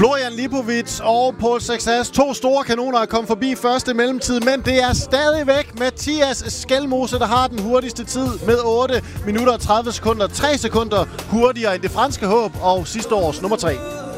Florian Lipovic og Paul Sexas, to store kanoner, er kommet forbi første mellemtid, men det er stadigvæk Mathias Skelmose, der har den hurtigste tid med 8 minutter og 30 sekunder. 3 sekunder hurtigere end det franske håb og sidste års nummer 3.